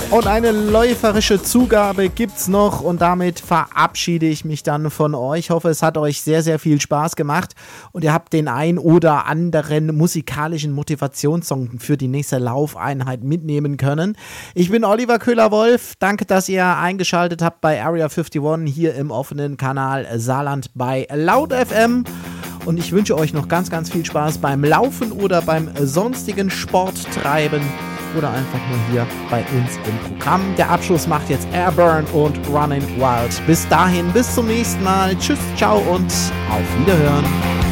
Und eine läuferische Zugabe gibt's noch und damit verabschiede ich mich dann von euch. Ich hoffe, es hat euch sehr, sehr viel Spaß gemacht und ihr habt den ein oder anderen musikalischen Motivationssong für die nächste Laufeinheit mitnehmen können. Ich bin Oliver Köhler-Wolf. Danke, dass ihr eingeschaltet habt bei Area 51 hier im offenen Kanal Saarland bei Laut FM. Und ich wünsche euch noch ganz, ganz viel Spaß beim Laufen oder beim sonstigen Sporttreiben. Oder einfach nur hier bei uns im Programm. Der Abschluss macht jetzt Airburn und Running Wild. Bis dahin, bis zum nächsten Mal. Tschüss, ciao und auf Wiederhören.